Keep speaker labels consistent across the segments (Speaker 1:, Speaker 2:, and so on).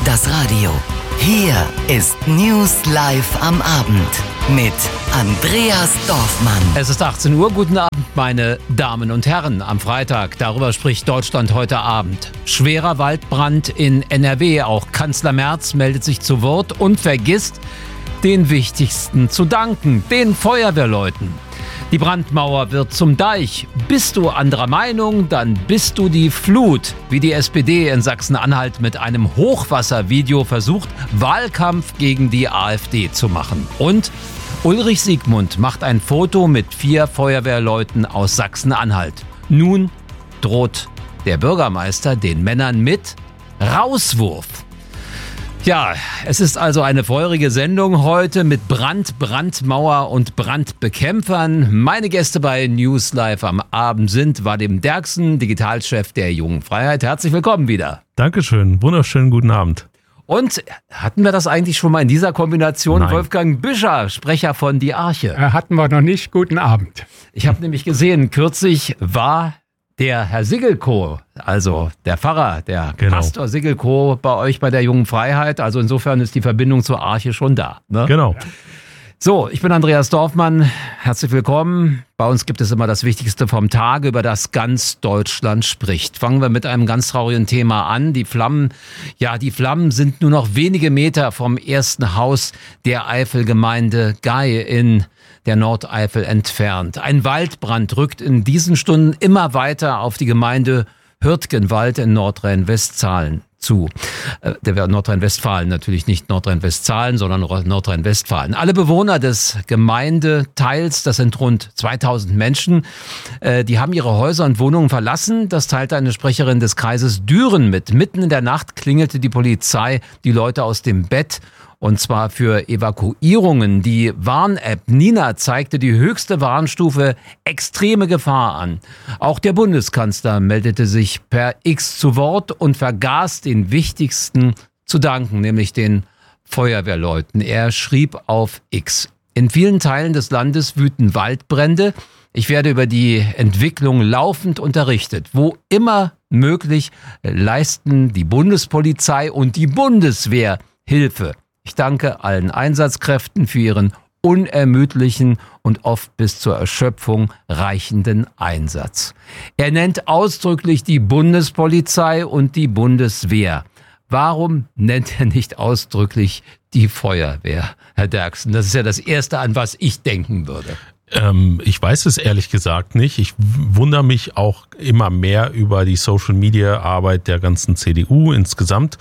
Speaker 1: das Radio. Hier ist News Live am Abend mit Andreas Dorfmann.
Speaker 2: Es ist 18 Uhr. Guten Abend, meine Damen und Herren. Am Freitag, darüber spricht Deutschland heute Abend. Schwerer Waldbrand in NRW. Auch Kanzler Merz meldet sich zu Wort und vergisst, den Wichtigsten zu danken, den Feuerwehrleuten. Die Brandmauer wird zum Deich. Bist du anderer Meinung, dann bist du die Flut. Wie die SPD in Sachsen-Anhalt mit einem Hochwasservideo versucht, Wahlkampf gegen die AfD zu machen. Und Ulrich Siegmund macht ein Foto mit 4 Feuerwehrleuten aus Sachsen-Anhalt. Nun droht der Bürgermeister den Männern mit Rauswurf. Ja, es ist also eine feurige Sendung heute mit Brandmauer und Brandbekämpfern. Meine Gäste bei News Live am Abend sind Vadim Derksen, Digitalchef der Jungen Freiheit. Herzlich willkommen wieder.
Speaker 3: Dankeschön, wunderschönen guten Abend.
Speaker 2: Und hatten wir das eigentlich schon mal in dieser Kombination?
Speaker 3: Nein.
Speaker 2: Wolfgang Büscher, Sprecher von Die Arche.
Speaker 4: Hatten wir noch nicht. Guten Abend.
Speaker 2: Ich habe nämlich gesehen, kürzlich war der Herr Siggelkow, also der Pfarrer, der Pastor Siggelkow bei euch bei der Jungen Freiheit. Also insofern ist die Verbindung zur Arche schon da. Ne?
Speaker 3: Genau.
Speaker 2: So, ich bin Andreas Dorfmann. Herzlich willkommen. Bei uns gibt es immer das Wichtigste vom Tage, über das ganz Deutschland spricht. Fangen wir mit einem ganz traurigen Thema an. Die Flammen sind nur noch wenige Meter vom ersten Haus der Eifelgemeinde Gey in der Nordeifel entfernt. Ein Waldbrand rückt in diesen Stunden immer weiter auf die Gemeinde Hürtgenwald in Nordrhein-Westfalen zu. Der Nordrhein-Westfalen, natürlich nicht Nordrhein-Westfalen, sondern Nordrhein-Westfalen. Alle Bewohner des Gemeindeteils, das sind rund 2000 Menschen, die haben ihre Häuser und Wohnungen verlassen. Das teilte eine Sprecherin des Kreises Düren mit. Mitten in der Nacht klingelte die Polizei die Leute aus dem Bett. Und zwar für Evakuierungen. Die Warn-App Nina zeigte die höchste Warnstufe extreme Gefahr an. Auch der Bundeskanzler meldete sich per X zu Wort und vergaß den Wichtigsten zu danken, nämlich den Feuerwehrleuten. Er schrieb auf X: In vielen Teilen des Landes wüten Waldbrände. Ich werde über die Entwicklung laufend unterrichtet. Wo immer möglich leisten die Bundespolizei und die Bundeswehr Hilfe. Ich danke allen Einsatzkräften für ihren unermüdlichen und oft bis zur Erschöpfung reichenden Einsatz. Er nennt ausdrücklich die Bundespolizei und die Bundeswehr. Warum nennt er nicht ausdrücklich die Feuerwehr, Herr Derksen? Das ist ja das Erste, an was ich denken würde.
Speaker 3: Ich weiß es ehrlich gesagt nicht. Ich wundere mich auch immer mehr über die Social-Media-Arbeit der ganzen CDU insgesamt.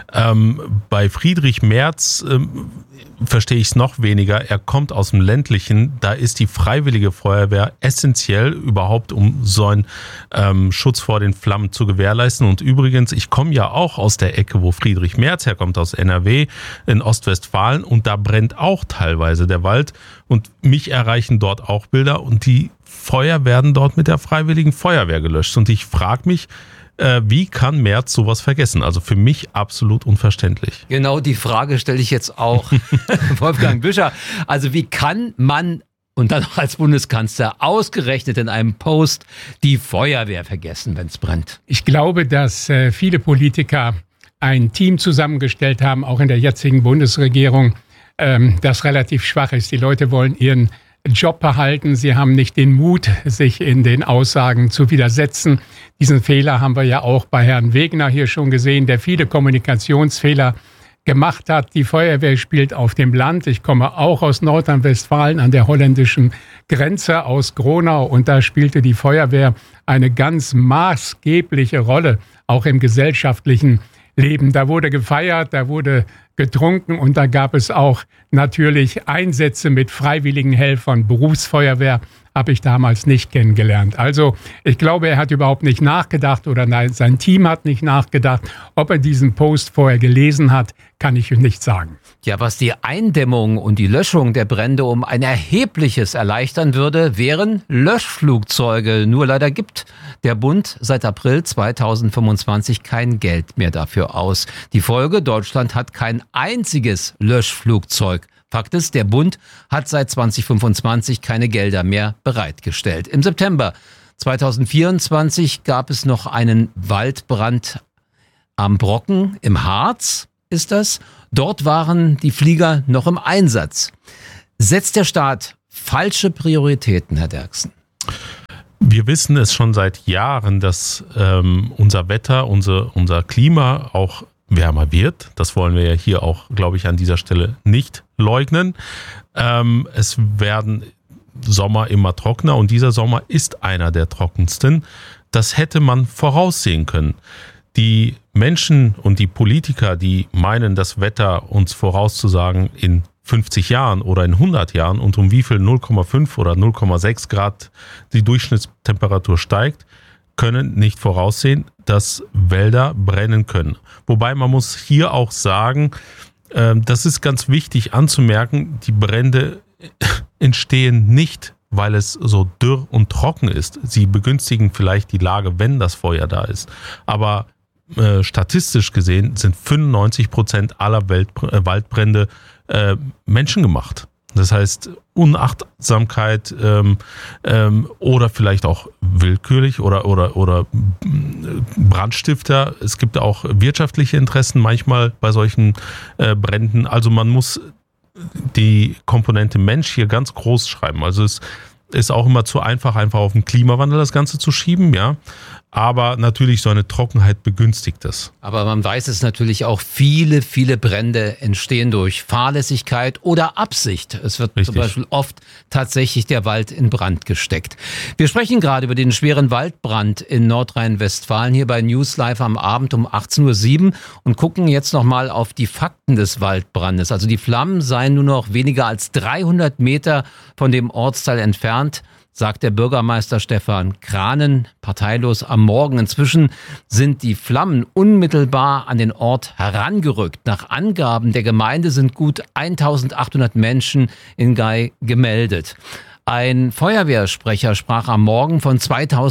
Speaker 3: Bei Friedrich Merz verstehe ich es noch weniger. Er kommt aus dem ländlichen. Da ist die freiwillige Feuerwehr essentiell überhaupt, um so einen Schutz vor den Flammen zu gewährleisten. Und übrigens, ich komme ja auch aus der Ecke, wo Friedrich Merz herkommt, aus NRW in Ostwestfalen. Und da brennt auch teilweise der Wald. Und mich erreichen dort auch Bilder. Und die Feuer werden dort mit der freiwilligen Feuerwehr gelöscht. Und ich frage mich, wie kann Merz sowas vergessen? Also für mich absolut unverständlich.
Speaker 2: Genau die Frage stelle ich jetzt auch Wolfgang Büscher. Also wie kann man und dann auch als Bundeskanzler ausgerechnet in einem Post die Feuerwehr vergessen, wenn es brennt?
Speaker 4: Ich glaube, dass viele Politiker ein Team zusammengestellt haben, auch in der jetzigen Bundesregierung, das relativ schwach ist. Die Leute wollen ihren Job behalten. Sie haben nicht den Mut, sich in den Aussagen zu widersetzen. Diesen Fehler haben wir ja auch bei Herrn Wegner hier schon gesehen, der viele Kommunikationsfehler gemacht hat. Die Feuerwehr spielt auf dem Land. Ich komme auch aus Nordrhein-Westfalen an der holländischen Grenze aus Gronau und da spielte die Feuerwehr eine ganz maßgebliche Rolle, auch im gesellschaftlichen Leben. Da wurde gefeiert, da wurde getrunken und da gab es auch natürlich Einsätze mit freiwilligen Helfern. Berufsfeuerwehr habe ich damals nicht kennengelernt. Also ich glaube, er hat überhaupt nicht nachgedacht oder nein, sein Team hat nicht nachgedacht. Ob er diesen Post vorher gelesen hat, kann ich nicht sagen.
Speaker 2: Ja, was die Eindämmung und die Löschung der Brände um ein erhebliches erleichtern würde, wären Löschflugzeuge. Nur leider gibt der Bund seit April 2025 kein Geld mehr dafür aus. Die Folge: Deutschland hat kein einziges Löschflugzeug. Fakt ist, der Bund hat seit 2025 keine Gelder mehr bereitgestellt. Im September 2024 gab es noch einen Waldbrand am Brocken im Harz. ist das. Dort waren die Flieger noch im Einsatz. Setzt der Staat falsche Prioritäten, Herr Derksen?
Speaker 3: Wir wissen es schon seit Jahren, dass unser Wetter, unser Klima auch wärmer wird. Das wollen wir ja hier auch, glaube ich, an dieser Stelle nicht leugnen. Es werden Sommer immer trockener und dieser Sommer ist einer der trockensten. Das hätte man voraussehen können. Die Menschen und die Politiker, die meinen, das Wetter uns vorauszusagen in 50 Jahren oder in 100 Jahren und um wie viel 0,5 oder 0,6 Grad die Durchschnittstemperatur steigt, können nicht voraussehen, dass Wälder brennen können. Wobei man muss hier auch sagen, das ist ganz wichtig anzumerken, die Brände entstehen nicht, weil es so dürr und trocken ist. Sie begünstigen vielleicht die Lage, wenn das Feuer da ist. Aber statistisch gesehen sind 95% aller Waldbrände menschengemacht. Das heißt, Unachtsamkeit oder vielleicht auch willkürlich oder Brandstifter. Es gibt auch wirtschaftliche Interessen manchmal bei solchen Bränden. Also man muss die Komponente Mensch hier ganz groß schreiben. Also es ist auch immer zu einfach auf den Klimawandel das Ganze zu schieben, ja. Aber natürlich so eine Trockenheit begünstigt es.
Speaker 2: Aber man weiß es natürlich auch, viele Brände entstehen durch Fahrlässigkeit oder Absicht. Es wird zum Beispiel oft tatsächlich der Wald in Brand gesteckt. Wir sprechen gerade über den schweren Waldbrand in Nordrhein-Westfalen hier bei News Live am Abend um 18.07 Uhr und gucken jetzt nochmal auf die Fakten des Waldbrandes. Also die Flammen seien nur noch weniger als 300 Meter von dem Ortsteil entfernt, sagt der Bürgermeister Stefan Kranen, parteilos am Morgen. Inzwischen sind die Flammen unmittelbar an den Ort herangerückt. Nach Angaben der Gemeinde sind gut 1800 Menschen in Gay gemeldet. Ein Feuerwehrsprecher sprach am Morgen von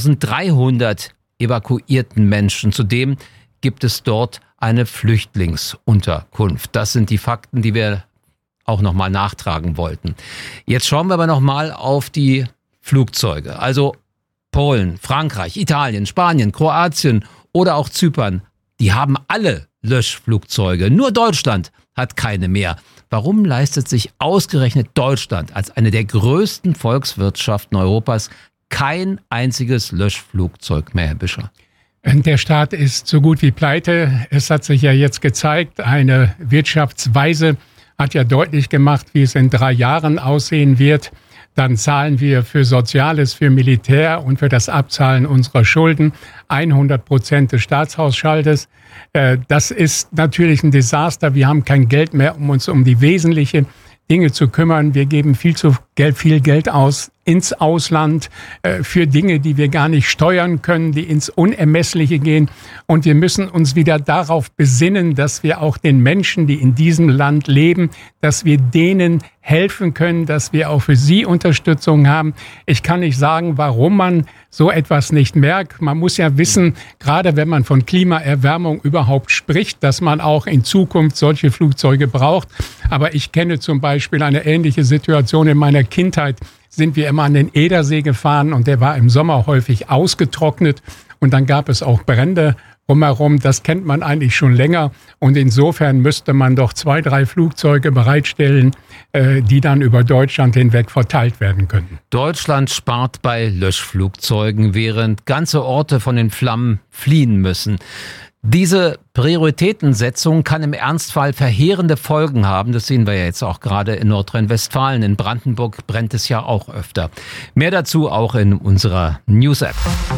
Speaker 2: 2300 evakuierten Menschen. Zudem gibt es dort eine Flüchtlingsunterkunft. Das sind die Fakten, die wir auch nochmal nachtragen wollten. Jetzt schauen wir aber nochmal auf die Flugzeuge, also Polen, Frankreich, Italien, Spanien, Kroatien oder auch Zypern, die haben alle Löschflugzeuge. Nur Deutschland hat keine mehr. Warum leistet sich ausgerechnet Deutschland als eine der größten Volkswirtschaften Europas kein einziges Löschflugzeug mehr, Herr Bischer?
Speaker 4: Der Staat ist so gut wie pleite. Es hat sich ja jetzt gezeigt, eine Wirtschaftsweise hat ja deutlich gemacht, wie es in 3 Jahren aussehen wird. Dann zahlen wir für Soziales, für Militär und für das Abzahlen unserer Schulden 100% des Staatshaushaltes. Das ist natürlich ein Desaster. Wir haben kein Geld mehr, um uns um die wesentlichen Dinge zu kümmern. Wir geben viel Geld aus ins Ausland für Dinge, die wir gar nicht steuern können, die ins Unermessliche gehen. Und wir müssen uns wieder darauf besinnen, dass wir auch den Menschen, die in diesem Land leben, dass wir denen helfen können, dass wir auch für sie Unterstützung haben. Ich kann nicht sagen, warum man so etwas nicht merkt. Man muss ja wissen, gerade wenn man von Klimaerwärmung überhaupt spricht, dass man auch in Zukunft solche Flugzeuge braucht. Aber ich kenne zum Beispiel eine ähnliche Situation in meiner Kindheit. Sind wir immer an den Edersee gefahren und der war im Sommer häufig ausgetrocknet und dann gab es auch Brände rumherum. Das kennt man eigentlich schon länger und insofern müsste man doch 2, 3 Flugzeuge bereitstellen, die dann über Deutschland hinweg verteilt werden können.
Speaker 2: Deutschland spart bei Löschflugzeugen, während ganze Orte von den Flammen fliehen müssen. Diese Prioritätensetzung kann im Ernstfall verheerende Folgen haben. Das sehen wir ja jetzt auch gerade in Nordrhein-Westfalen. In Brandenburg brennt es ja auch öfter. Mehr dazu auch in unserer News-App.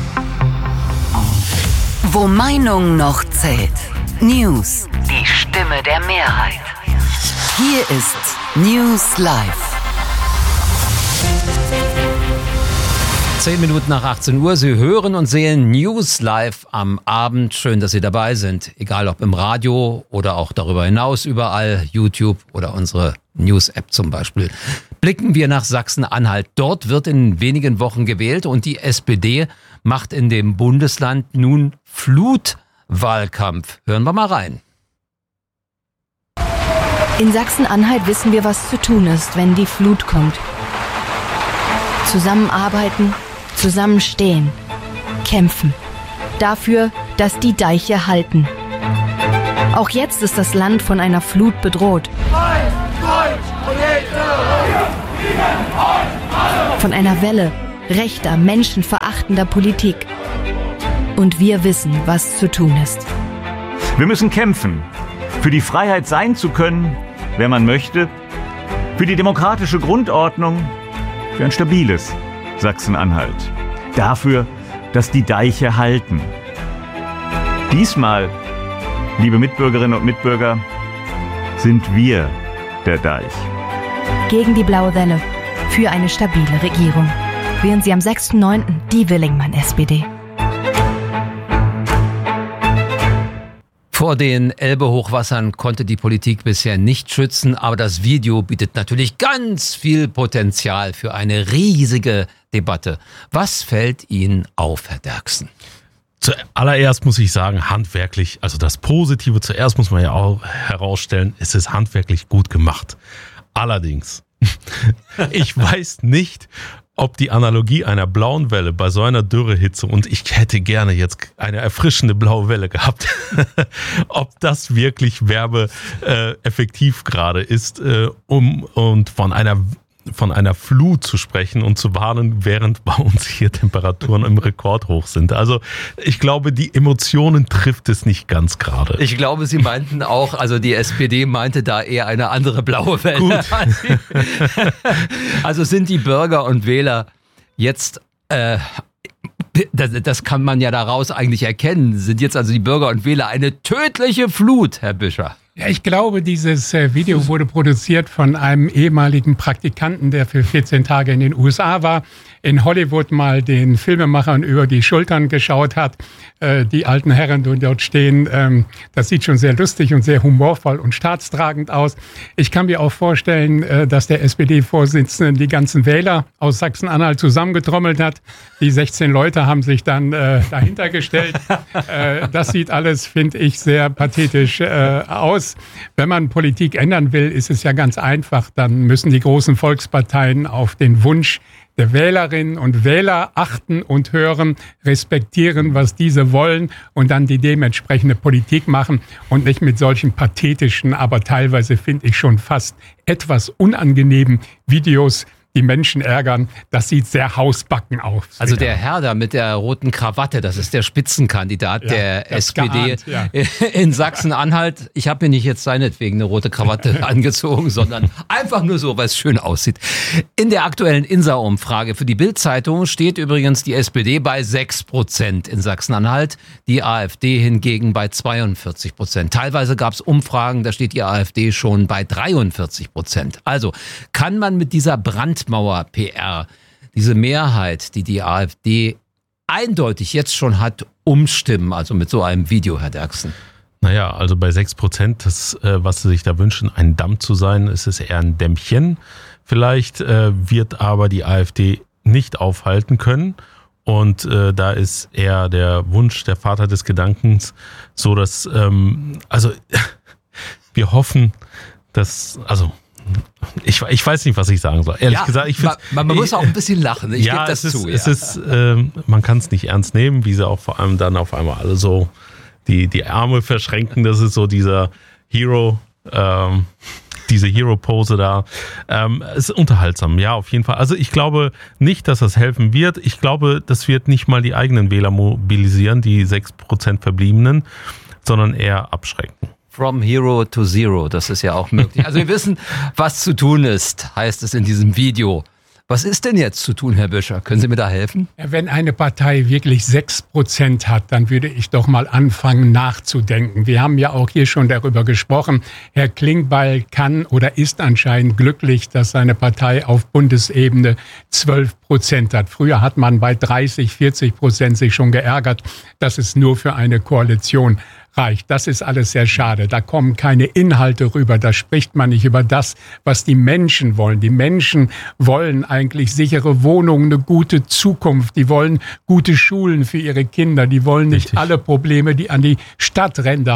Speaker 1: Wo Meinung noch zählt. News. Die Stimme der Mehrheit. Hier ist News Live.
Speaker 2: 10 Minuten nach 18 Uhr. Sie hören und sehen News Live am Abend. Schön, dass Sie dabei sind. Egal ob im Radio oder auch darüber hinaus, überall, YouTube oder unsere News-App zum Beispiel. Blicken wir nach Sachsen-Anhalt. Dort wird in wenigen Wochen gewählt und die SPD macht in dem Bundesland nun Flutwahlkampf. Hören wir mal rein.
Speaker 5: In Sachsen-Anhalt wissen wir, was zu tun ist, wenn die Flut kommt. Zusammenarbeiten, zusammenstehen, kämpfen. Dafür, dass die Deiche halten. Auch jetzt ist das Land von einer Flut bedroht. Von einer Welle rechter, menschenverachtender Politik. Und wir wissen, was zu tun ist.
Speaker 6: Wir müssen kämpfen, für die Freiheit sein zu können, wer man möchte, für die demokratische Grundordnung, für ein stabiles Sachsen-Anhalt. Dafür, dass die Deiche halten. Diesmal, liebe Mitbürgerinnen und Mitbürger, sind wir der Deich.
Speaker 5: Gegen die blaue Welle. Für eine stabile Regierung. Wählen Sie am 6.9. die Willingmann-SPD.
Speaker 2: Vor den Elbe-Hochwassern konnte die Politik bisher nicht schützen, aber das Video bietet natürlich ganz viel Potenzial für eine riesige Debatte. Was fällt Ihnen auf, Herr Derksen?
Speaker 3: Zuallererst muss ich sagen, handwerklich, also das Positive zuerst muss man ja auch herausstellen, es ist handwerklich gut gemacht. Allerdings, ich weiß nicht, ob die Analogie einer blauen Welle bei so einer Dürrehitze, und ich hätte gerne jetzt eine erfrischende blaue Welle gehabt, ob das wirklich werbeeffektiv gerade ist, und von einer Flut zu sprechen und zu warnen, während bei uns hier Temperaturen im Rekordhoch sind. Also ich glaube, die Emotionen trifft es nicht ganz gerade.
Speaker 2: Ich glaube, Sie meinten auch, also die SPD meinte da eher eine andere blaue Welle.
Speaker 3: Gut.
Speaker 2: Also sind die Bürger und Wähler jetzt, das kann man ja daraus eigentlich erkennen, sind jetzt also die Bürger und Wähler eine tödliche Flut, Herr Büscher?
Speaker 4: Ja, ich glaube, dieses Video wurde produziert von einem ehemaligen Praktikanten, der für 14 Tage in den USA war, in Hollywood mal den Filmemachern über die Schultern geschaut hat. Die alten Herren, die dort stehen, das sieht schon sehr lustig und sehr humorvoll und staatstragend aus. Ich kann mir auch vorstellen, dass der SPD-Vorsitzende die ganzen Wähler aus Sachsen-Anhalt zusammengetrommelt hat. Die 16 Leute haben sich dann dahinter gestellt. Das sieht alles, finde ich, sehr pathetisch aus. Wenn man Politik ändern will, ist es ja ganz einfach. Dann müssen die großen Volksparteien auf den Wunsch der Wählerinnen und Wähler achten und hören, respektieren, was diese wollen und dann die dementsprechende Politik machen und nicht mit solchen pathetischen, aber teilweise finde ich schon fast etwas unangenehmen Videos die Menschen ärgern. Das sieht sehr hausbacken aus.
Speaker 2: Also der Herr da mit der roten Krawatte, das ist der Spitzenkandidat der SPD in Sachsen-Anhalt. Ich habe mir nicht jetzt seinetwegen eine rote Krawatte angezogen, sondern einfach nur so, weil es schön aussieht. In der aktuellen INSA-Umfrage für die Bild-Zeitung steht übrigens die SPD bei 6% in Sachsen-Anhalt, die AfD hingegen bei 42%. Teilweise gab es Umfragen, da steht die AfD schon bei 43%. Also kann man mit dieser Brandmauer-PR, diese Mehrheit, die die AfD eindeutig jetzt schon hat, umstimmen, also mit so einem Video, Herr Derksen?
Speaker 3: Naja, also bei 6%, das, was Sie sich da wünschen, ein Damm zu sein, ist es eher ein Dämmchen. Vielleicht wird aber die AfD nicht aufhalten können. Und da ist eher der Wunsch, der Vater des Gedankens, so dass, also wir hoffen, dass, also ich weiß nicht, was ich sagen soll. Ehrlich gesagt, ich finde,
Speaker 2: man muss auch ein bisschen lachen. Ich gebe das zu.
Speaker 3: Es ist, man kann es nicht ernst nehmen, wie sie auch vor allem dann auf einmal alle so die Arme verschränken. Das ist so dieser Hero, diese Hero-Pose da. Ist unterhaltsam, ja, auf jeden Fall. Also ich glaube nicht, dass das helfen wird. Ich glaube, das wird nicht mal die eigenen Wähler mobilisieren, die 6% Verbliebenen, sondern eher abschrecken.
Speaker 2: From Hero to Zero, das ist ja auch möglich. Also wir wissen, was zu tun ist, heißt es in diesem Video. Was ist denn jetzt zu tun, Herr Büscher? Können Sie mir da helfen?
Speaker 4: Wenn eine Partei wirklich 6% hat, dann würde ich doch mal anfangen nachzudenken. Wir haben ja auch hier schon darüber gesprochen. Herr Klingbeil kann oder ist anscheinend glücklich, dass seine Partei auf Bundesebene 12% hat. Früher hat man bei 30-40% sich schon geärgert, dass es nur für eine Koalition reicht. Das ist alles sehr schade. Da kommen keine Inhalte rüber. Da spricht man nicht über das, was die Menschen wollen. Die Menschen wollen eigentlich sichere Wohnungen, eine gute Zukunft. Die wollen gute Schulen für ihre Kinder. Die wollen nicht alle Probleme, die an die Stadtränder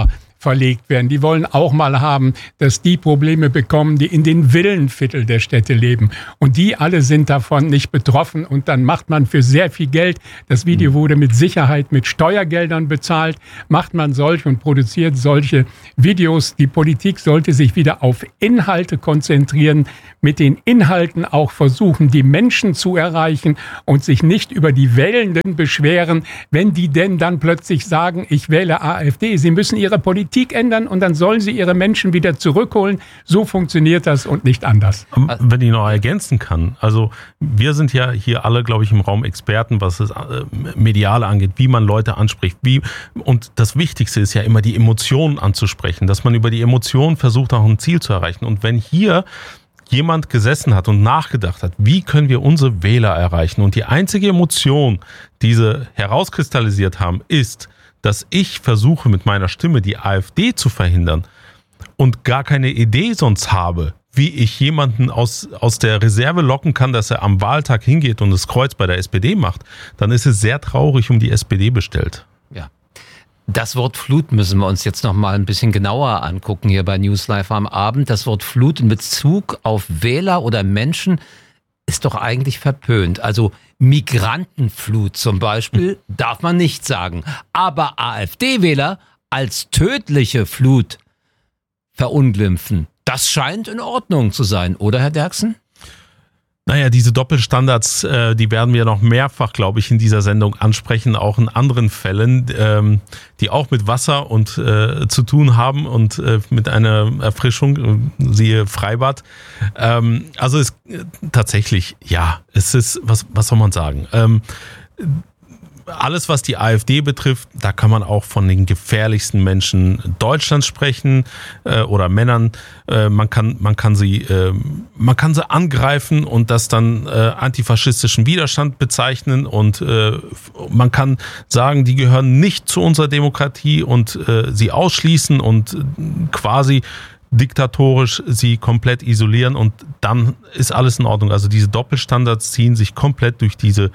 Speaker 4: verlegt werden. Die wollen auch mal haben, dass die Probleme bekommen, die in den Villenviertel der Städte leben. Und die alle sind davon nicht betroffen. Und dann macht man für sehr viel Geld, das Video wurde mit Sicherheit mit Steuergeldern bezahlt, macht man solche und produziert solche Videos. Die Politik sollte sich wieder auf Inhalte konzentrieren, mit den Inhalten auch versuchen, die Menschen zu erreichen und sich nicht über die Wählenden beschweren, wenn die denn dann plötzlich sagen, ich wähle AfD. Sie müssen ihre Politik ändern und dann sollen sie ihre Menschen wieder zurückholen. So funktioniert das und nicht anders.
Speaker 3: Wenn ich noch ergänzen kann, also wir sind ja hier alle, glaube ich, im Raum Experten, was das Mediale angeht, wie man Leute anspricht. Und das Wichtigste ist ja immer, die Emotionen anzusprechen, dass man über die Emotionen versucht, auch ein Ziel zu erreichen. Und wenn hier jemand gesessen hat und nachgedacht hat, wie können wir unsere Wähler erreichen? Und die einzige Emotion, die sie herauskristallisiert haben, ist, dass ich versuche mit meiner Stimme die AfD zu verhindern und gar keine Idee sonst habe, wie ich jemanden aus der Reserve locken kann, dass er am Wahltag hingeht und das Kreuz bei der SPD macht, dann ist es sehr traurig um die SPD bestellt.
Speaker 2: Ja. Das Wort Flut müssen wir uns jetzt noch mal ein bisschen genauer angucken hier bei News Live am Abend. Das Wort Flut in Bezug auf Wähler oder Menschen ist doch eigentlich verpönt. Also Migrantenflut zum Beispiel darf man nicht sagen. Aber AfD-Wähler als tödliche Flut verunglimpfen, das scheint in Ordnung zu sein, oder Herr Derksen?
Speaker 3: Naja, diese Doppelstandards, die werden wir noch mehrfach, glaube ich, in dieser Sendung ansprechen, auch in anderen Fällen, die auch mit Wasser und zu tun haben und mit einer Erfrischung, siehe Freibad. Also es tatsächlich, ja, es ist, was soll man sagen? Alles, was die AfD betrifft, da kann man auch von den gefährlichsten Menschen Deutschlands sprechen oder Männern. Man kann sie angreifen und das dann antifaschistischen Widerstand bezeichnen und man kann sagen, die gehören nicht zu unserer Demokratie und sie ausschließen und quasi diktatorisch sie komplett isolieren und dann ist alles in Ordnung. Also diese Doppelstandards ziehen sich komplett durch diese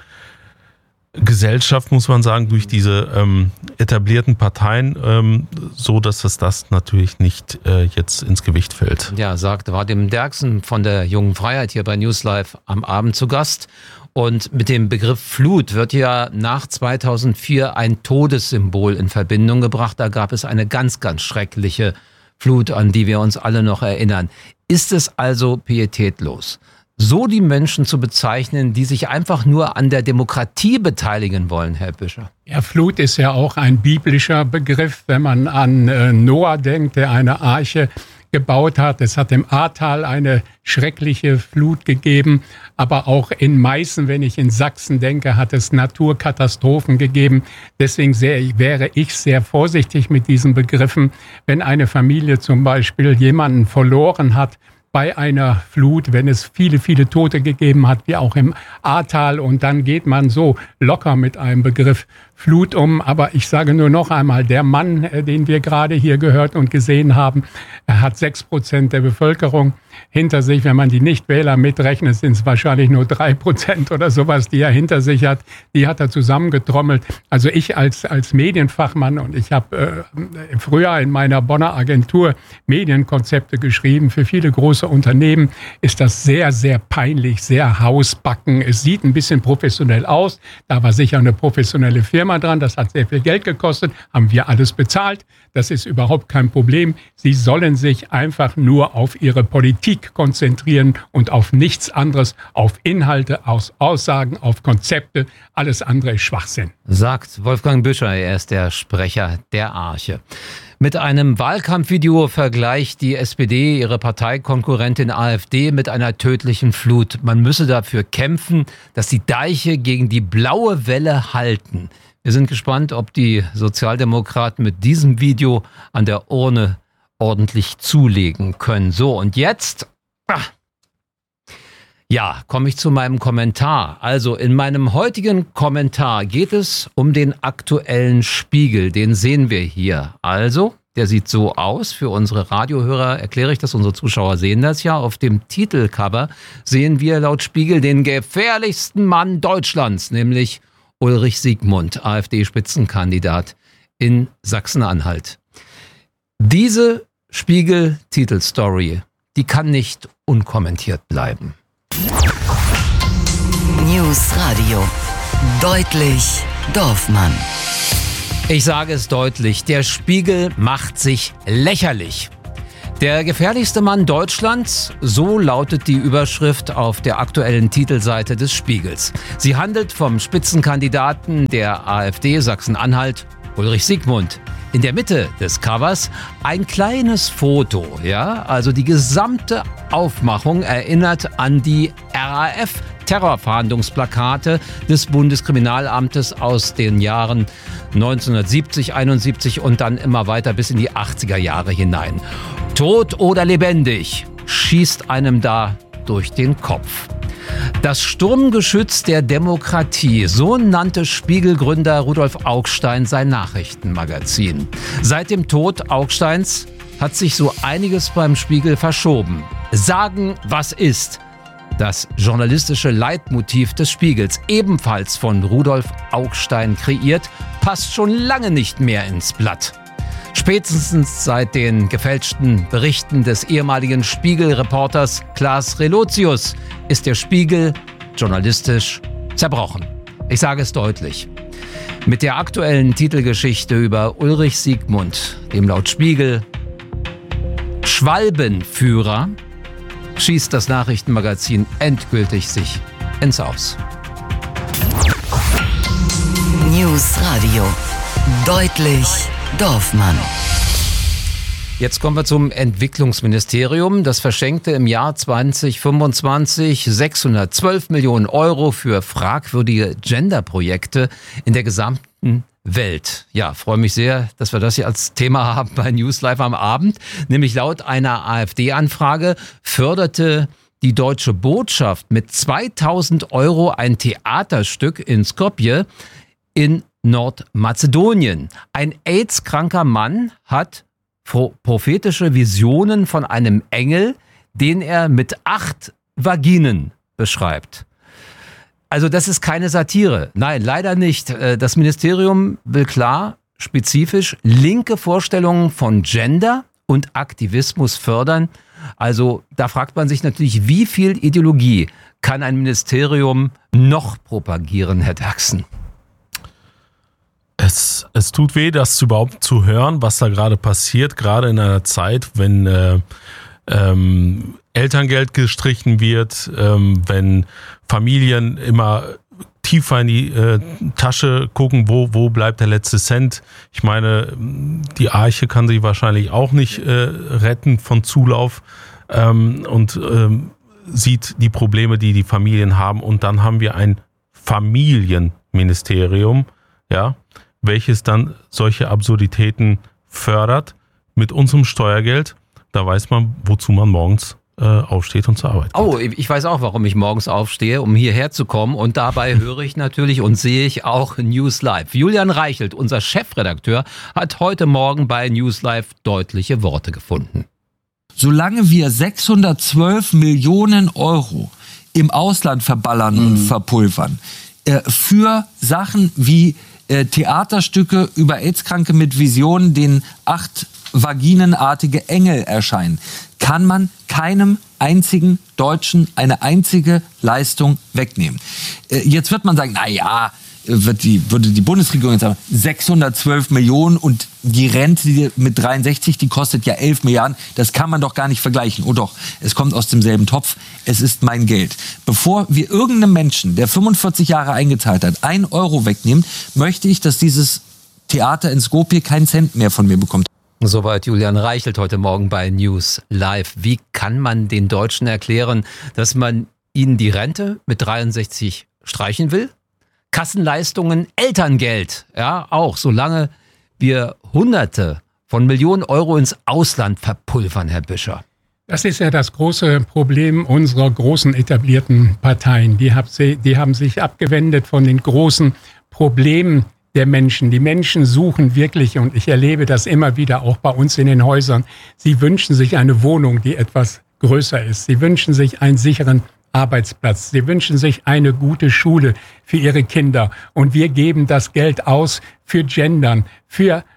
Speaker 3: Gesellschaft, muss man sagen, durch diese etablierten Parteien, so dass das natürlich nicht jetzt ins Gewicht fällt.
Speaker 2: Ja, sagt Vadim Derksen von der Jungen Freiheit hier bei News Live am Abend zu Gast. Und mit dem Begriff Flut wird ja nach 2004 ein Todessymbol in Verbindung gebracht. Da gab es eine ganz, ganz schreckliche Flut, an die wir uns alle noch erinnern. Ist es also pietätlos, so die Menschen zu bezeichnen, die sich einfach nur an der Demokratie beteiligen wollen, Herr Büscher?
Speaker 4: Ja, Flut ist ja auch ein biblischer Begriff, wenn man an Noah denkt, der eine Arche gebaut hat. Es hat im Ahrtal eine schreckliche Flut gegeben, aber auch in Meißen, wenn ich in Sachsen denke, hat es Naturkatastrophen gegeben. Deswegen wäre ich sehr vorsichtig mit diesen Begriffen, wenn eine Familie zum Beispiel jemanden verloren hat bei einer Flut, wenn es viele, viele Tote gegeben hat, wie auch im Ahrtal. Und dann geht man so locker mit einem Begriff Flut um. Aber ich sage nur noch einmal, der Mann, den wir gerade hier gehört und gesehen haben, er hat 6% der Bevölkerung hinter sich. Wenn man die Nichtwähler mitrechnet, sind es wahrscheinlich nur 3% oder sowas, die er hinter sich hat. Die hat er zusammengetrommelt. Also ich als Medienfachmann, und ich habe früher in meiner Bonner Agentur Medienkonzepte geschrieben für viele große Unternehmen, ist das sehr, sehr peinlich, sehr hausbacken. Es sieht ein bisschen professionell aus. Da war sicher eine professionelle Firma dran. Das hat sehr viel Geld gekostet. Haben wir alles bezahlt. Das ist überhaupt kein Problem. Sie sollen sich einfach nur auf ihre Politik konzentrieren und auf nichts anderes, auf Inhalte, auf Aussagen, auf Konzepte. Alles andere ist Schwachsinn.
Speaker 2: Sagt Wolfgang Büscher, er ist der Sprecher der Arche. Mit einem Wahlkampfvideo vergleicht die SPD ihre Parteikonkurrentin AfD mit einer tödlichen Flut. Man müsse dafür kämpfen, dass die Deiche gegen die blaue Welle halten. Wir sind gespannt, ob die Sozialdemokraten mit diesem Video an der Urne ordentlich zulegen können. So, und jetzt komme ich zu meinem Kommentar. Also in meinem heutigen Kommentar geht es um den aktuellen Spiegel. Den sehen wir hier. Also, der sieht so aus. Für unsere Radiohörer erkläre ich das. Unsere Zuschauer sehen das ja. Auf dem Titelcover sehen wir laut Spiegel den gefährlichsten Mann Deutschlands, nämlich Ulrich Siegmund, AfD-Spitzenkandidat in Sachsen-Anhalt. Diese Spiegel-Titelstory, die kann nicht unkommentiert bleiben.
Speaker 1: News Radio. Deutlich Dorfmann.
Speaker 2: Ich sage es deutlich, der Spiegel macht sich lächerlich. Der gefährlichste Mann Deutschlands, so lautet die Überschrift auf der aktuellen Titelseite des Spiegels. Sie handelt vom Spitzenkandidaten der AfD Sachsen-Anhalt, Ulrich Siegmund. In der Mitte des Covers ein kleines Foto, also die gesamte Aufmachung erinnert an die RAF-Terrorfahndungsplakate des Bundeskriminalamtes aus den Jahren 1970, 71 und dann immer weiter bis in die 80er Jahre hinein. Tot oder lebendig, schießt einem da durch den Kopf. Das Sturmgeschütz der Demokratie, so nannte Spiegelgründer Rudolf Augstein sein Nachrichtenmagazin. Seit dem Tod Augsteins hat sich so einiges beim Spiegel verschoben. Sagen, was ist. Das journalistische Leitmotiv des Spiegels, ebenfalls von Rudolf Augstein kreiert, passt schon lange nicht mehr ins Blatt. Spätestens seit den gefälschten Berichten des ehemaligen Spiegel-Reporters Klaas Relotius ist der Spiegel journalistisch zerbrochen. Ich sage es deutlich. Mit der aktuellen Titelgeschichte über Ulrich Siegmund, dem laut Spiegel Schwalbenführer, schießt das Nachrichtenmagazin endgültig sich ins Aus.
Speaker 1: News Radio. Deutlich Dorfmann.
Speaker 2: Jetzt kommen wir zum Entwicklungsministerium. Das verschenkte im Jahr 2025 612 Millionen Euro für fragwürdige Genderprojekte in der gesamten Welt. Ja, freue mich sehr, dass wir das hier als Thema haben bei News Live am Abend. Nämlich laut einer AfD-Anfrage förderte die Deutsche Botschaft mit 2000 Euro ein Theaterstück in Skopje in Nordmazedonien. Ein AIDS-kranker Mann hat prophetische Visionen von einem Engel, den er mit 8 Vaginen beschreibt. Also das ist keine Satire. Nein, leider nicht. Das Ministerium will klar, spezifisch linke Vorstellungen von Gender und Aktivismus fördern. Also da fragt man sich natürlich, wie viel Ideologie kann ein Ministerium noch propagieren, Herr Derksen?
Speaker 3: Es tut weh, das überhaupt zu hören, was da gerade passiert, gerade in einer Zeit, wenn Elterngeld gestrichen wird, wenn Familien immer tiefer in die Tasche gucken, wo bleibt der letzte Cent. Ich meine, die Arche kann sich wahrscheinlich auch nicht retten von Zulauf und sieht die Probleme, die die Familien haben. Und dann haben wir ein Familienministerium, welches dann solche Absurditäten fördert mit unserem Steuergeld. Da weiß man, wozu man morgens aufsteht und zur Arbeit geht.
Speaker 2: Oh, ich weiß auch, warum ich morgens aufstehe, um hierher zu kommen. Und dabei höre ich natürlich und sehe ich auch News Live. Julian Reichelt, unser Chefredakteur, hat heute Morgen bei News Live deutliche Worte gefunden.
Speaker 7: Solange wir 612 Millionen Euro im Ausland verballern und verpulvern, für Sachen wie Theaterstücke über AIDS-Kranke mit Visionen, denen 8 vaginenartige Engel erscheinen, kann man keinem einzigen Deutschen eine einzige Leistung wegnehmen. Jetzt wird man sagen, würde die Bundesregierung jetzt sagen, 612 Millionen und die Rente mit 63, die kostet ja 11 Milliarden. Das kann man doch gar nicht vergleichen. Oh doch, es kommt aus demselben Topf. Es ist mein Geld. Bevor wir irgendeinem Menschen, der 45 Jahre eingezahlt hat, 1 Euro wegnehmen, möchte ich, dass dieses Theater in Skopje keinen Cent mehr von mir bekommt.
Speaker 2: Soweit Julian Reichelt heute Morgen bei News Live. Wie kann man den Deutschen erklären, dass man ihnen die Rente mit 63 streichen will? Kassenleistungen, Elterngeld, auch solange wir Hunderte von Millionen Euro ins Ausland verpulvern, Herr Büscher.
Speaker 4: Das ist ja das große Problem unserer großen etablierten Parteien. Die haben sich abgewendet von den großen Problemen der Menschen. Die Menschen suchen wirklich, und ich erlebe das immer wieder auch bei uns in den Häusern, sie wünschen sich eine Wohnung, die etwas größer ist. Sie wünschen sich einen sicheren Arbeitsplatz. Sie wünschen sich eine gute Schule für ihre Kinder. Und wir geben das Geld aus für Gendern, für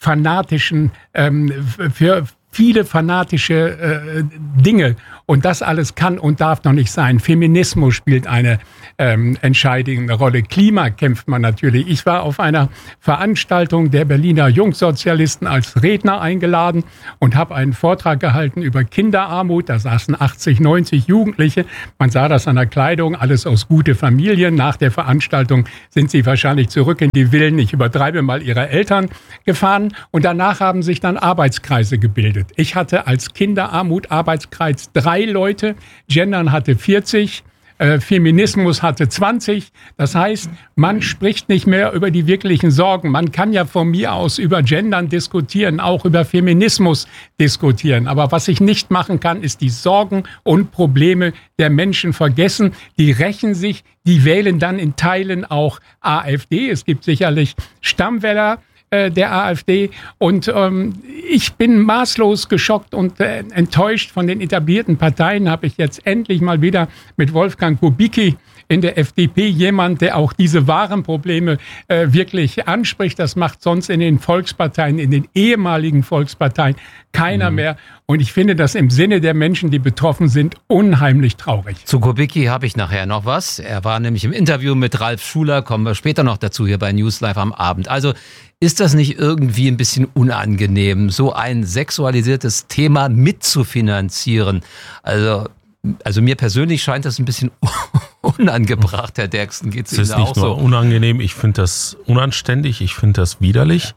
Speaker 4: fanatischen, für viele fanatische Dinge. Und das alles kann und darf noch nicht sein. Feminismus spielt eine entscheidende Rolle. Klima kämpft man natürlich. Ich war auf einer Veranstaltung der Berliner Jungsozialisten als Redner eingeladen und habe einen Vortrag gehalten über Kinderarmut. Da saßen 80, 90 Jugendliche. Man sah das an der Kleidung, alles aus gute Familien. Nach der Veranstaltung sind sie wahrscheinlich zurück in die Villen, ich übertreibe mal, ihrer Eltern gefahren. Und danach haben sich dann Arbeitskreise gebildet. Ich hatte als Kinderarmut Arbeitskreis 3 Leute, Gendern hatte 40, Feminismus hatte 20. Das heißt, man spricht nicht mehr über die wirklichen Sorgen. Man kann ja von mir aus über Gendern diskutieren, auch über Feminismus diskutieren. Aber was ich nicht machen kann, ist die Sorgen und Probleme der Menschen vergessen. Die rächen sich, die wählen dann in Teilen auch AfD. Es gibt sicherlich Stammwähler der AfD. Und ich bin maßlos geschockt und enttäuscht von den etablierten Parteien. Habe ich jetzt endlich mal wieder mit Wolfgang Kubicki in der FDP jemand, der auch diese wahren Probleme wirklich anspricht. Das macht sonst in den Volksparteien, in den ehemaligen Volksparteien keiner mehr. Und ich finde das im Sinne der Menschen, die betroffen sind, unheimlich traurig.
Speaker 2: Zu Kubicki habe ich nachher noch was. Er war nämlich im Interview mit Ralf Schuler, kommen wir später noch dazu hier bei News Live am Abend. Also ist das nicht irgendwie ein bisschen unangenehm, so ein sexualisiertes Thema mitzufinanzieren? Also mir persönlich scheint das ein bisschen unangebracht, Herr Derksen. Geht's Ihnen auch so?
Speaker 3: Es ist nicht nur unangenehm, ich finde das unanständig, ich finde das widerlich.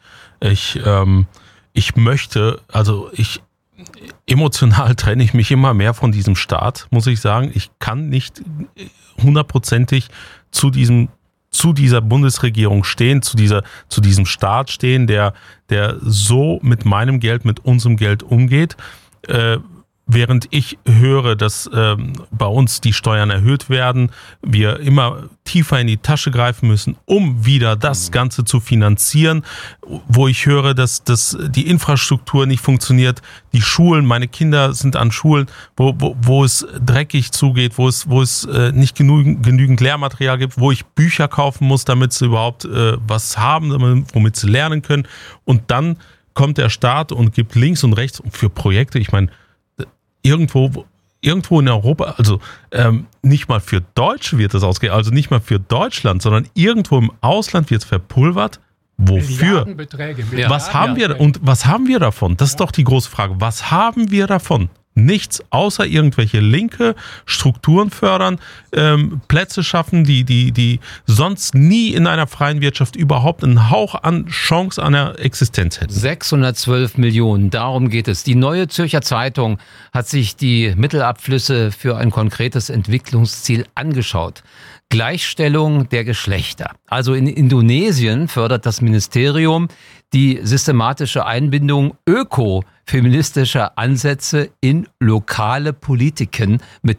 Speaker 3: Emotional trenne ich mich immer mehr von diesem Staat, muss ich sagen. Ich kann nicht 100%ig zu dieser Bundesregierung stehen, zu diesem Staat stehen, der so mit meinem Geld, mit unserem Geld umgeht. Während ich höre, dass bei uns die Steuern erhöht werden, wir immer tiefer in die Tasche greifen müssen, um wieder das Ganze zu finanzieren, wo ich höre, dass die Infrastruktur nicht funktioniert, die Schulen, meine Kinder sind an Schulen, wo es dreckig zugeht, wo es nicht genügend Lehrmaterial gibt, wo ich Bücher kaufen muss, damit sie überhaupt was haben, womit sie lernen können. Und dann kommt der Staat und gibt links und rechts für Projekte, ich meine, Irgendwo in Europa, also nicht mal für Deutsche wird das ausgegeben, also nicht mal für Deutschland, sondern irgendwo im Ausland wird es verpulvert. Wofür?
Speaker 4: Milliardenbeträge.
Speaker 3: Was haben wir und was haben wir davon? Das ist doch die große Frage. Was haben wir davon? Nichts, außer irgendwelche linke Strukturen fördern, Plätze schaffen, die sonst nie in einer freien Wirtschaft überhaupt einen Hauch an Chance einer Existenz hätten.
Speaker 2: 612 Millionen, darum geht es. Die Neue Zürcher Zeitung hat sich die Mittelabflüsse für ein konkretes Entwicklungsziel angeschaut. Gleichstellung der Geschlechter. Also in Indonesien fördert das Ministerium die systematische Einbindung ökofeministischer Ansätze in lokale Politiken mit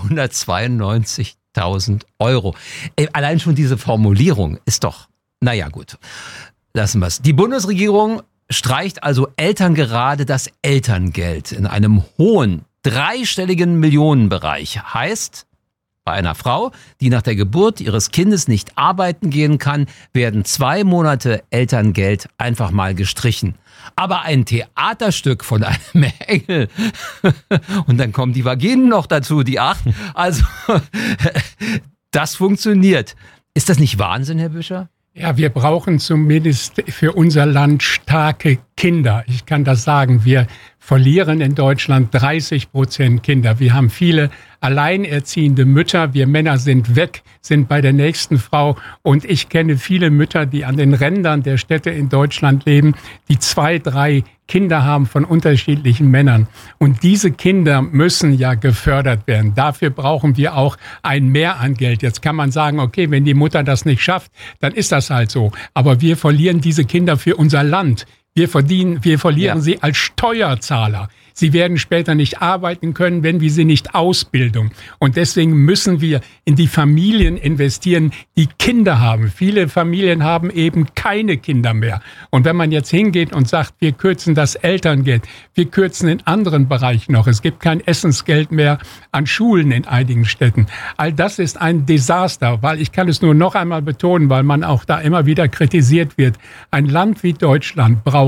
Speaker 2: 392.000 €. Allein schon diese Formulierung ist doch, naja gut, lassen wir es. Die Bundesregierung streicht also Elterngerade das Elterngeld in einem hohen, dreistelligen Millionenbereich. Heißt, bei einer Frau, die nach der Geburt ihres Kindes nicht arbeiten gehen kann, werden 2 Monate Elterngeld einfach mal gestrichen. Aber ein Theaterstück von einem Engel und dann kommen die Vaginen noch dazu, die 8. Also das funktioniert. Ist das nicht Wahnsinn, Herr Büscher?
Speaker 4: Ja, wir brauchen zumindest für unser Land starke Kinder. Ich kann das sagen, wir verlieren in Deutschland 30% Kinder. Wir haben viele alleinerziehende Mütter. Wir Männer sind weg, sind bei der nächsten Frau. Und ich kenne viele Mütter, die an den Rändern der Städte in Deutschland leben, die 2, 3 Kinder haben von unterschiedlichen Männern. Und diese Kinder müssen ja gefördert werden. Dafür brauchen wir auch ein Mehr an Geld. Jetzt kann man sagen, okay, wenn die Mutter das nicht schafft, dann ist das halt so. Aber wir verlieren diese Kinder für unser Land. Wir verlieren sie als Steuerzahler. Sie werden später nicht arbeiten können, wenn wir sie nicht ausbilden. Und deswegen müssen wir in die Familien investieren, die Kinder haben. Viele Familien haben eben keine Kinder mehr. Und wenn man jetzt hingeht und sagt, wir kürzen das Elterngeld, wir kürzen in anderen Bereichen noch, es gibt kein Essensgeld mehr an Schulen in einigen Städten. All das ist ein Desaster, weil ich kann es nur noch einmal betonen, weil man auch da immer wieder kritisiert wird. Ein Land wie Deutschland braucht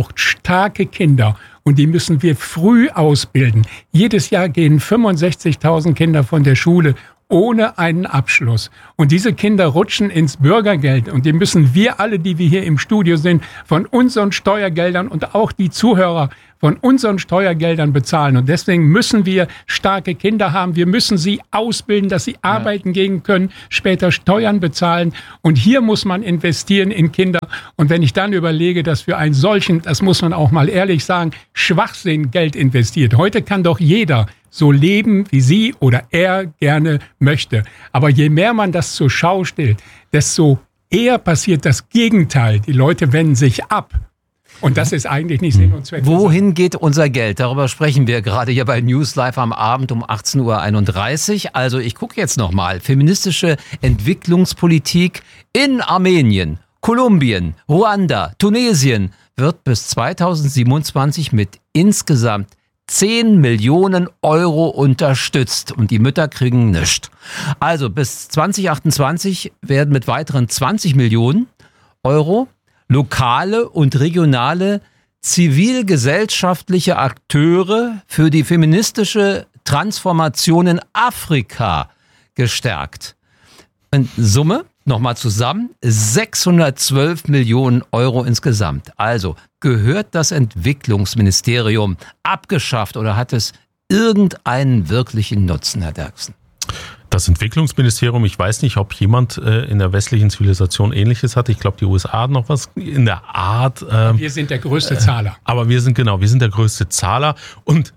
Speaker 4: braucht starke Kinder und die müssen wir früh ausbilden. Jedes Jahr gehen 65.000 Kinder von der Schule ohne einen Abschluss. Und diese Kinder rutschen ins Bürgergeld und die müssen wir alle, die wir hier im Studio sind, von unseren Steuergeldern und auch die Zuhörer von unseren Steuergeldern bezahlen. Und deswegen müssen wir starke Kinder haben. Wir müssen sie ausbilden, dass sie arbeiten gehen können, später Steuern bezahlen. Und hier muss man investieren in Kinder. Und wenn ich dann überlege, dass für einen solchen, das muss man auch mal ehrlich sagen, Schwachsinn Geld investiert. Heute kann doch jeder so leben, wie sie oder er gerne möchte. Aber je mehr man das zur Schau stellt, desto eher passiert das Gegenteil. Die Leute wenden sich ab. Und das ist eigentlich nicht Sinn und Zweck.
Speaker 2: Wohin geht unser Geld? Darüber sprechen wir gerade hier bei News Live am Abend um 18.31 Uhr. Also ich gucke jetzt nochmal. Feministische Entwicklungspolitik in Armenien, Kolumbien, Ruanda, Tunesien wird bis 2027 mit insgesamt 10 Millionen Euro unterstützt und die Mütter kriegen nichts. Also bis 2028 werden mit weiteren 20 Millionen Euro lokale und regionale zivilgesellschaftliche Akteure für die feministische Transformation in Afrika gestärkt. In Summe, nochmal zusammen, 612 Millionen Euro insgesamt. Also gehört das Entwicklungsministerium abgeschafft oder hat es irgendeinen wirklichen Nutzen, Herr Derksen?
Speaker 3: Das Entwicklungsministerium, ich weiß nicht, ob jemand in der westlichen Zivilisation Ähnliches hat. Ich glaube, die USA hat noch was in der Art.
Speaker 4: Wir sind der größte Zahler.
Speaker 3: Aber wir sind der größte Zahler. Und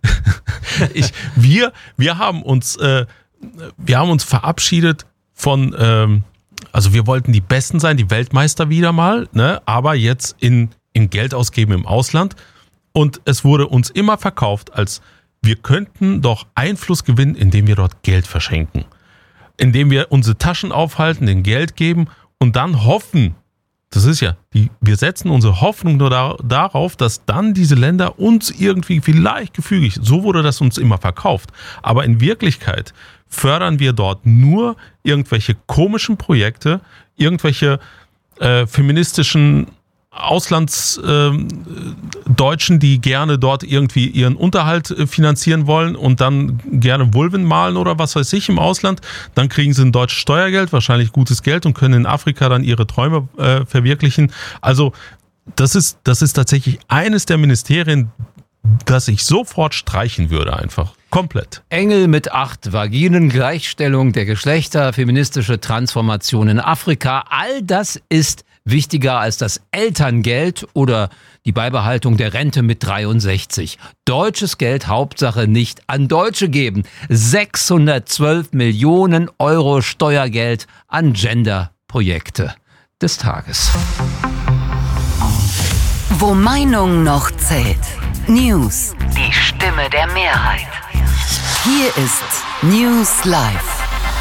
Speaker 3: wir haben uns verabschiedet von, also wir wollten die Besten sein, die Weltmeister wieder mal, ne? Aber jetzt in Geld ausgeben im Ausland. Und es wurde uns immer verkauft, als wir könnten doch Einfluss gewinnen, indem wir dort Geld verschenken. Indem wir unsere Taschen aufhalten, den Geld geben und dann hoffen, das ist ja, wir setzen unsere Hoffnung nur darauf, dass dann diese Länder uns irgendwie vielleicht gefügig, so wurde das uns immer verkauft. Aber in Wirklichkeit fördern wir dort nur irgendwelche komischen Projekte, irgendwelche feministischen Auslandsdeutschen, die gerne dort irgendwie ihren Unterhalt finanzieren wollen und dann gerne Vulven malen oder was weiß ich im Ausland. Dann kriegen sie ein deutsches Steuergeld, wahrscheinlich gutes Geld und können in Afrika dann ihre Träume verwirklichen. Also das ist tatsächlich eines der Ministerien, das ich sofort streichen würde einfach. Komplett.
Speaker 2: Engel mit 8 Vaginen, Gleichstellung der Geschlechter, feministische Transformation in Afrika, all das ist wichtiger als das Elterngeld oder die Beibehaltung der Rente mit 63. Deutsches Geld Hauptsache nicht an Deutsche geben. 612 Millionen Euro Steuergeld an Genderprojekte des Tages.
Speaker 1: Wo Meinung noch zählt. News. Die Stimme der Mehrheit. Hier ist News Live.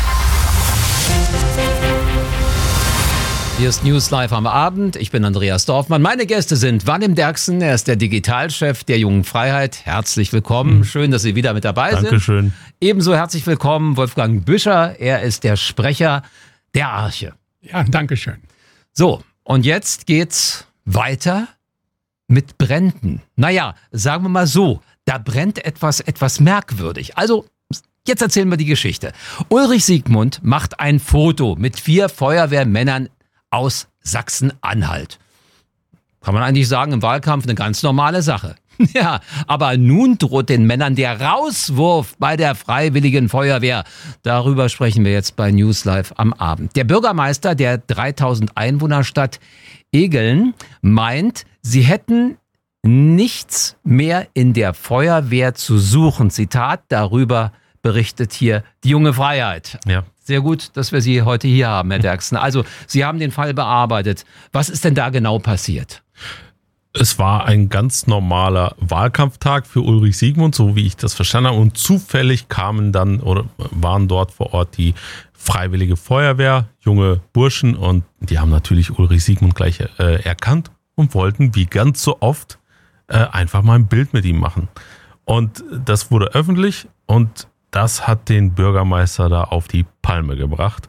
Speaker 2: Hier ist News Live am Abend. Ich bin Andreas Dorfmann. Meine Gäste sind Vadim Derksen. Er ist der Digitalchef der Jungen Freiheit. Herzlich willkommen. Schön, dass Sie wieder mit dabei sind.
Speaker 3: Dankeschön.
Speaker 2: Ebenso herzlich willkommen Wolfgang Büscher. Er ist der Sprecher der Arche.
Speaker 4: Ja, Dankeschön.
Speaker 2: So, und jetzt geht's weiter mit Bränden. Naja, sagen wir mal so, da brennt etwas merkwürdig. Also, jetzt erzählen wir die Geschichte. Ulrich Siegmund macht ein Foto mit 4 Feuerwehrmännern aus Sachsen-Anhalt. Kann man eigentlich sagen, im Wahlkampf eine ganz normale Sache. Ja, aber nun droht den Männern der Rauswurf bei der Freiwilligen Feuerwehr. Darüber sprechen wir jetzt bei News Live am Abend. Der Bürgermeister der 3000 Einwohnerstadt Egeln meint, sie hätten nichts mehr in der Feuerwehr zu suchen. Zitat, darüber berichtet hier die Junge Freiheit.
Speaker 3: Ja.
Speaker 2: Sehr gut, dass wir Sie heute hier haben, Herr Derksen. Also, Sie haben den Fall bearbeitet. Was ist denn da genau passiert?
Speaker 3: Es war ein ganz normaler Wahlkampftag für Ulrich Siegmund, so wie ich das verstanden habe. Und zufällig waren dort vor Ort die Freiwillige Feuerwehr, junge Burschen. Und die haben natürlich Ulrich Siegmund gleich erkannt und wollten, wie ganz so oft, einfach mal ein Bild mit ihm machen. Und das wurde öffentlich und das hat den Bürgermeister da auf die Palme gebracht.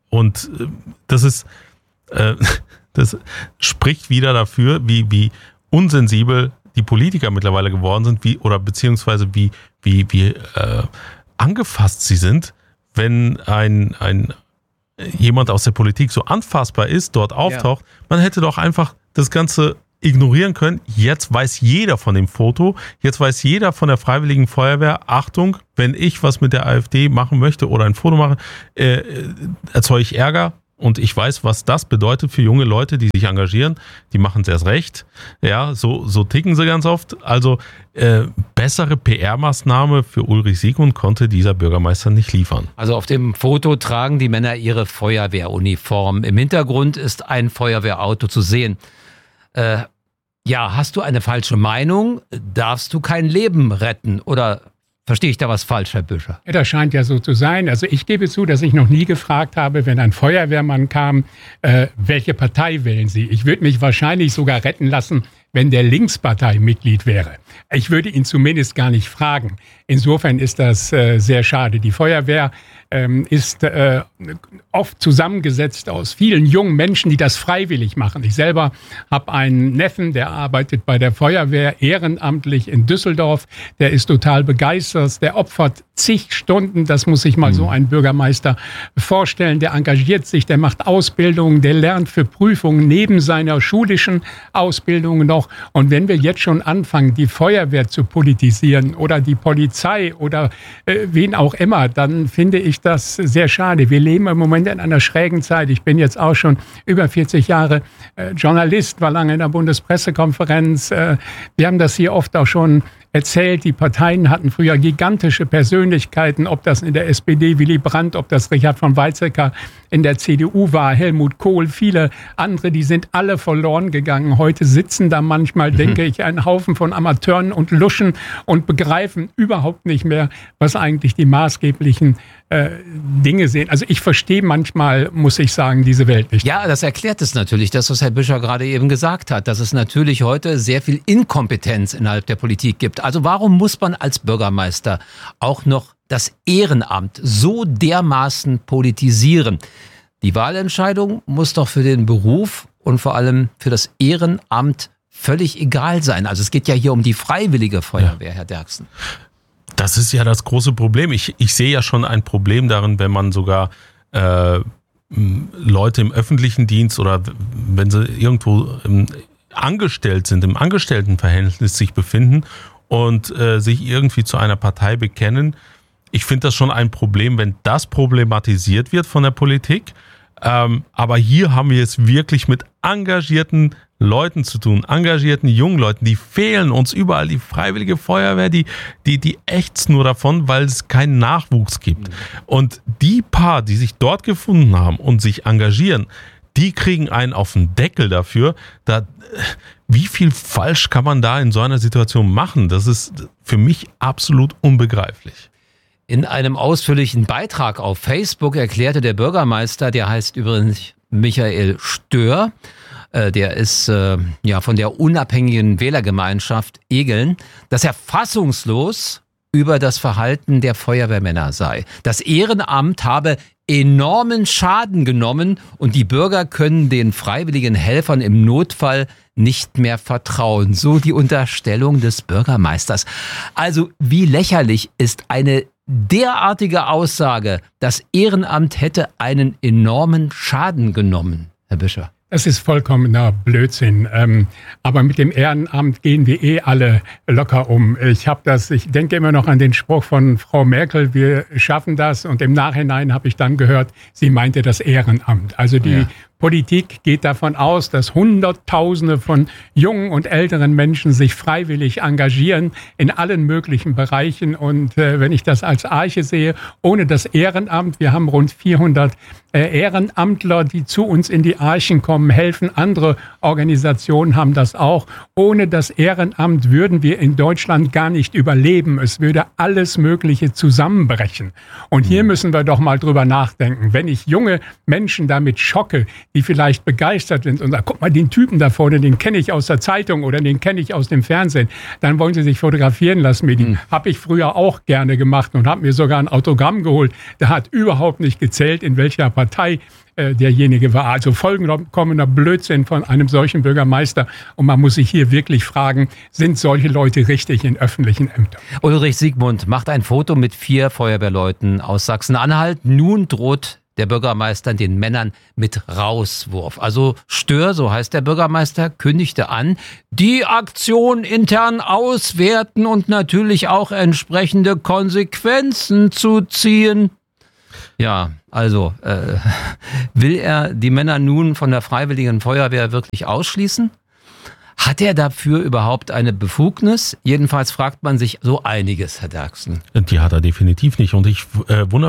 Speaker 3: Das spricht wieder dafür, wie unsensibel die Politiker mittlerweile geworden sind, beziehungsweise wie angefasst sie sind, wenn jemand aus der Politik so anfassbar ist, dort auftaucht. Ja. Man hätte doch einfach das Ganze ignorieren können. Jetzt weiß jeder von dem Foto, jetzt weiß jeder von der Freiwilligen Feuerwehr, Achtung, wenn ich was mit der AfD machen möchte oder ein Foto mache, erzeuge ich Ärger. Und ich weiß, was das bedeutet für junge Leute, die sich engagieren. Die machen es erst recht. Ja, so ticken sie ganz oft. Also bessere PR-Maßnahme für Ulrich Siegmund konnte dieser Bürgermeister nicht liefern.
Speaker 2: Also auf dem Foto tragen die Männer ihre Feuerwehruniform. Im Hintergrund ist ein Feuerwehrauto zu sehen. Hast du eine falsche Meinung? Darfst du kein Leben retten? Oder verstehe ich da was falsch, Herr Büscher?
Speaker 4: Ja, das scheint ja so zu sein. Also ich gebe zu, dass ich noch nie gefragt habe, wenn ein Feuerwehrmann kam, welche Partei wählen Sie? Ich würde mich wahrscheinlich sogar retten lassen, wenn der Linkspartei Mitglied wäre. Ich würde ihn zumindest gar nicht fragen. Insofern ist das sehr schade. Die Feuerwehr ist oft zusammengesetzt aus vielen jungen Menschen, die das freiwillig machen. Ich selber habe einen Neffen, der arbeitet bei der Feuerwehr ehrenamtlich in Düsseldorf. Der ist total begeistert. Der opfert zig Stunden. Das muss sich mal so ein Bürgermeister vorstellen. Der engagiert sich, der macht Ausbildungen, der lernt für Prüfungen neben seiner schulischen Ausbildung noch. Und wenn wir jetzt schon anfangen, die Feuerwehr zu politisieren oder die Polizei oder wen auch immer, dann finde ich das sehr schade. Wir leben im Moment in einer schrägen Zeit. Ich bin jetzt auch schon über 40 Jahre Journalist, war lange in der Bundespressekonferenz. Wir haben das hier oft auch schon erzählt, die Parteien hatten früher gigantische Persönlichkeiten, ob das in der SPD Willy Brandt, ob das Richard von Weizsäcker in der CDU war, Helmut Kohl, viele andere, die sind alle verloren gegangen. Heute sitzen da manchmal, denke ich, ein Haufen von Amateuren und luschen und begreifen überhaupt nicht mehr, was eigentlich die maßgeblichen Dinge sind. Also ich verstehe manchmal, muss ich sagen, diese Welt nicht.
Speaker 2: Ja, das erklärt es natürlich, das, was Herr Büscher gerade eben gesagt hat, dass es natürlich heute sehr viel Inkompetenz innerhalb der Politik gibt. Also warum muss man als Bürgermeister auch noch das Ehrenamt so dermaßen politisieren? Die Wahlentscheidung muss doch für den Beruf und vor allem für das Ehrenamt völlig egal sein. Also es geht ja hier um die freiwillige Feuerwehr, Herr Derksen.
Speaker 3: Das ist ja das große Problem. Ich sehe ja schon ein Problem darin, wenn man sogar Leute im öffentlichen Dienst oder wenn sie irgendwo angestellt sind, im Angestelltenverhältnis sich befinden und sich irgendwie zu einer Partei bekennen. Ich finde das schon ein Problem, wenn das problematisiert wird von der Politik. Aber hier haben wir es wirklich mit engagierten Leuten zu tun, engagierten jungen Leuten, die fehlen uns überall. Die Freiwillige Feuerwehr, die ächzt nur davon, weil es keinen Nachwuchs gibt. Und die paar, die sich dort gefunden haben und sich engagieren, die kriegen einen auf den Deckel dafür. Wie viel falsch kann man da in so einer Situation machen? Das ist für mich absolut unbegreiflich.
Speaker 2: In einem ausführlichen Beitrag auf Facebook erklärte der Bürgermeister, der heißt übrigens Michael Stör, der ist von der unabhängigen Wählergemeinschaft Egeln, dass er fassungslos über das Verhalten der Feuerwehrmänner sei. Das Ehrenamt habe enormen Schaden genommen und die Bürger können den freiwilligen Helfern im Notfall nicht mehr vertrauen. So die Unterstellung des Bürgermeisters. Also wie lächerlich ist eine derartige Aussage, das Ehrenamt hätte einen enormen Schaden genommen, Herr Büscher?
Speaker 4: Das ist vollkommener Blödsinn. Aber mit dem Ehrenamt gehen wir alle locker um. Ich denke immer noch an den Spruch von Frau Merkel, wir schaffen das. Und im Nachhinein habe ich dann gehört, sie meinte das Ehrenamt. Also die Politik geht davon aus, dass Hunderttausende von jungen und älteren Menschen sich freiwillig engagieren in allen möglichen Bereichen. Und wenn ich das als Arche sehe, ohne das Ehrenamt, wir haben rund 400 Ehrenamtler, die zu uns in die Archen kommen, helfen. Andere Organisationen haben das auch. Ohne das Ehrenamt würden wir in Deutschland gar nicht überleben. Es würde alles Mögliche zusammenbrechen. Und hier müssen wir doch mal drüber nachdenken. Wenn ich junge Menschen damit schocke, die vielleicht begeistert sind und sagen, guck mal, den Typen da vorne, den kenne ich aus der Zeitung oder den kenne ich aus dem Fernsehen, dann wollen sie sich fotografieren lassen mit ihm. Habe ich früher auch gerne gemacht und habe mir sogar ein Autogramm geholt. Der hat überhaupt nicht gezählt, in welcher Partei Partei derjenige war. Also vollkommener Blödsinn von einem solchen Bürgermeister. Und man muss sich hier wirklich fragen, sind solche Leute richtig in öffentlichen Ämtern?
Speaker 2: Ulrich Siegmund macht ein Foto mit 4 Feuerwehrleuten aus Sachsen-Anhalt. Nun droht der Bürgermeister den Männern mit Rauswurf. Also Stör, so heißt der Bürgermeister, kündigte an, die Aktion intern auswerten und natürlich auch entsprechende Konsequenzen zu ziehen. Ja, also will er die Männer nun von der Freiwilligen Feuerwehr wirklich ausschließen? Hat er dafür überhaupt eine Befugnis? Jedenfalls fragt man sich so einiges, Herr Derksen.
Speaker 3: Die hat er definitiv nicht. Und ich wundere